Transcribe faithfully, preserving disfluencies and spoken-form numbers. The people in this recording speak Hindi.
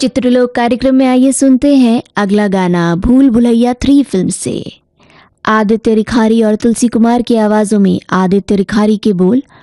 चित्रलोक कार्यक्रम में आइए सुनते हैं अगला गाना भूल भुलैया थ्री फिल्म से। आदित्य रिखारी और तुलसी कुमार की आवाजों में आदित्य रिखारी के बोल